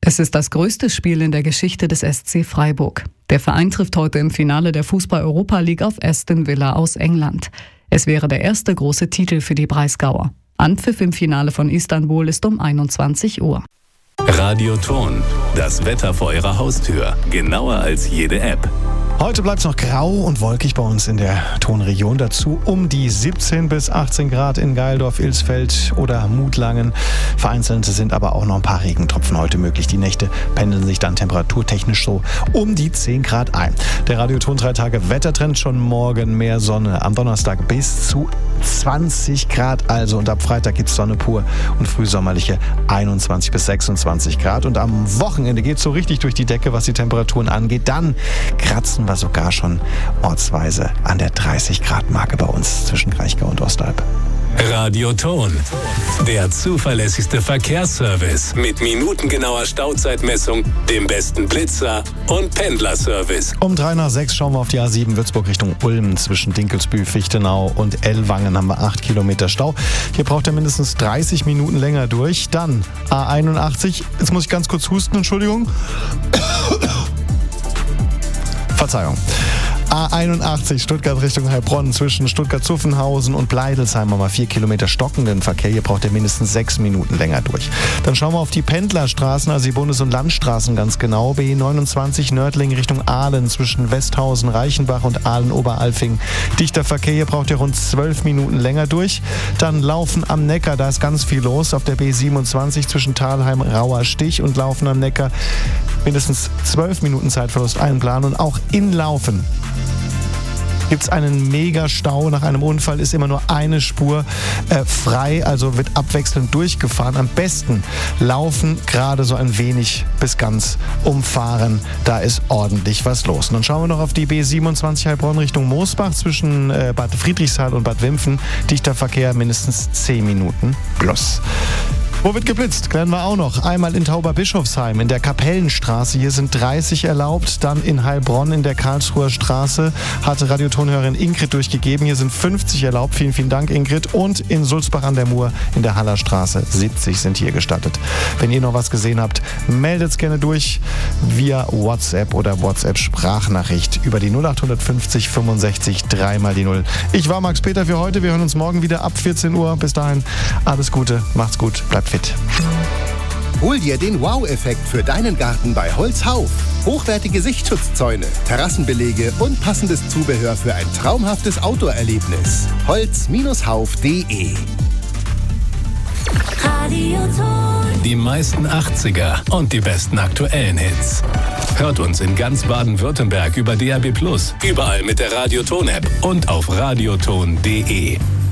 Es ist das größte Spiel in der Geschichte des SC Freiburg. Der Verein trifft heute im Finale der Fußball-Europa League auf Aston Villa aus England. Es wäre der erste große Titel für die Breisgauer. Anpfiff im Finale von Istanbul ist um 21 Uhr. Radioton, das Wetter vor Ihrer Haustür. Genauer als jede App. Heute bleibt es noch grau und wolkig bei uns in der Tonregion. Dazu um die 17 bis 18 Grad in Geildorf, Ilsfeld oder Mutlangen. Vereinzelt sind aber auch noch ein paar Regentropfen heute möglich. Die Nächte pendeln sich dann temperaturtechnisch so um die 10 Grad ein. Der Radioton 3 Tage Wettertrend, schon morgen mehr Sonne. Am Donnerstag bis zu 20 Grad also. Und ab Freitag gibt es Sonne pur und frühsommerliche 21 bis 26 Grad. Und am Wochenende geht es so richtig durch die Decke, was die Temperaturen angeht. Dann kratzen wir sogar schon ortsweise an der 30 Grad Marke bei uns zwischen Kraichgau und Ostalb. Radioton, der zuverlässigste Verkehrsservice mit minutengenauer Stauzeitmessung, dem besten Blitzer und Pendlerservice. Um 3 nach 6 schauen wir auf die A7 Würzburg Richtung Ulm. Zwischen Dinkelsbühl, Fichtenau und Ellwangen haben wir 8 Kilometer Stau. Hier braucht er mindestens 30 Minuten länger durch. Dann A81, jetzt muss ich ganz kurz husten, Entschuldigung. Verzeihung. A81 Stuttgart Richtung Heilbronn zwischen Stuttgart-Zuffenhausen und Bleidelsheim haben wir 4 Kilometer stockenden Verkehr. Hier braucht er mindestens 6 Minuten länger durch. Dann schauen wir auf die Pendlerstraßen, also die Bundes- und Landstraßen ganz genau. B29 Nördling Richtung Aalen zwischen Westhausen, Reichenbach und Aalen-Oberalfing. Dichter Verkehr, hier braucht er rund 12 Minuten länger durch. Dann Laufen am Neckar, da ist ganz viel los. Auf der B27 zwischen Thalheim, Rauer-Stich und Laufen am Neckar mindestens 12 Minuten Zeitverlust einplanen. Und auch in Laufen gibt es einen Mega-Stau. Nach einem Unfall ist immer nur eine Spur frei, also wird abwechselnd durchgefahren. Am besten laufen, gerade so ein wenig bis ganz umfahren. Da ist ordentlich was los. Und dann schauen wir noch auf die B27 Heilbronn Richtung Moosbach zwischen Bad Friedrichshall und Bad Wimpfen. Dichter Verkehr mindestens 10 Minuten plus. Wo wird geblitzt? Klären wir auch noch. Einmal in Tauberbischofsheim in der Kapellenstraße. Hier sind 30 erlaubt. Dann in Heilbronn in der Karlsruher Straße hatte Radiotonhörerin Ingrid durchgegeben. Hier sind 50 erlaubt. Vielen, vielen Dank, Ingrid. Und in Sulzbach an der Mur in der Hallerstraße 70 sind hier gestattet. Wenn ihr noch was gesehen habt, meldet es gerne durch via WhatsApp oder WhatsApp-Sprachnachricht über die 0850 65 3 mal die 0. Ich war Max Peter für heute. Wir hören uns morgen wieder ab 14 Uhr. Bis dahin alles Gute, macht's gut, bleibt fit. Hol dir den Wow-Effekt für deinen Garten bei Holzhauf. Hochwertige Sichtschutzzäune, Terrassenbelege und passendes Zubehör für ein traumhaftes Outdoor-Erlebnis. Holz-hauf.de. Die meisten 80er und die besten aktuellen Hits. Hört uns in ganz Baden-Württemberg über DAB+, überall mit der Radioton-App und auf radioton.de.